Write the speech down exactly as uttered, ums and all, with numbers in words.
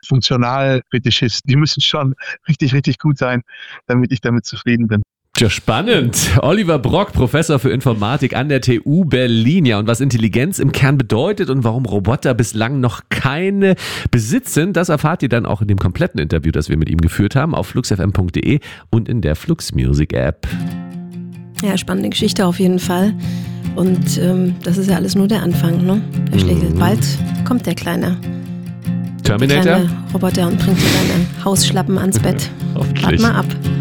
Funktionalfetischisten, die müssen schon richtig, richtig gut sein, damit ich damit zufrieden bin. Ja, spannend. Oliver Brock, Professor für Informatik an der T U Berlin. Ja, und was Intelligenz im Kern bedeutet und warum Roboter bislang noch keine besitzen, das erfahrt ihr dann auch in dem kompletten Interview, das wir mit ihm geführt haben, auf flux f m punkt d e und in der Flux Music App. Ja, spannende Geschichte auf jeden Fall. Und ähm, das ist ja alles nur der Anfang, ne? Der Schlägel. Mhm. Bald kommt der kleine Terminator. Der kleine Roboter und bringt dir deine Hausschlappen ans Bett. Wart mal ab.